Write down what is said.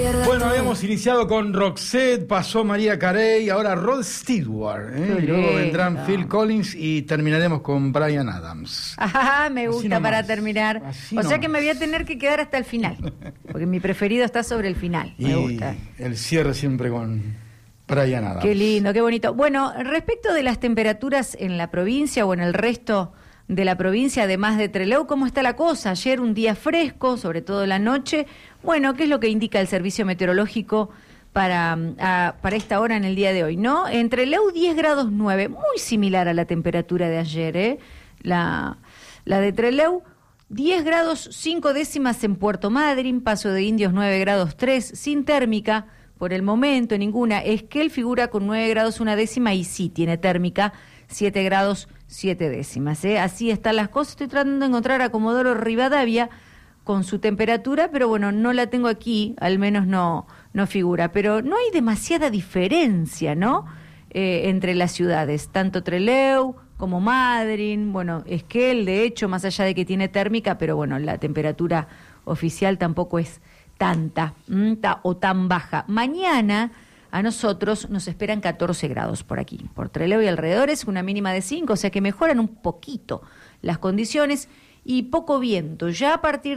Bueno, habíamos iniciado con Roxette, pasó María Carey, ahora Rod Stewart, y luego vendrán Phil Collins y terminaremos con Bryan Adams. Ajá, me gusta nomás, para terminar. O sea que me voy a tener que quedar hasta el final, porque mi preferido está sobre el final. Me gusta. El cierre siempre con Bryan Adams. Qué lindo, qué bonito. Bueno, respecto de las temperaturas en la provincia o en el resto de la provincia, además de Trelew, ¿cómo está la cosa? Ayer un día fresco, sobre todo la noche. Bueno, ¿qué es lo que indica el servicio meteorológico para esta hora en el día de hoy? ¿No? En Trelew 10 grados 9, muy similar a la temperatura de ayer, ¿eh? La de Trelew, 10 grados 5 décimas en Puerto Madryn, Paso de Indios 9 grados 3, sin térmica por el momento ninguna. Esquel figura con 9 grados 1 décima y sí tiene térmica, 7 grados 7 décimas. Así están las cosas. Estoy tratando de encontrar a Comodoro Rivadavia con su temperatura, pero bueno, no la tengo aquí, al menos no figura. Pero no hay demasiada diferencia, ¿no? Entre las ciudades, tanto Trelew como Madryn, bueno, Esquel, de hecho, más allá de que tiene térmica, pero bueno, la temperatura oficial tampoco es tanta o tan baja. Mañana a nosotros nos esperan 14 grados por aquí, por Trelew y alrededores, una mínima de 5, o sea que mejoran un poquito las condiciones y poco viento. Ya a partir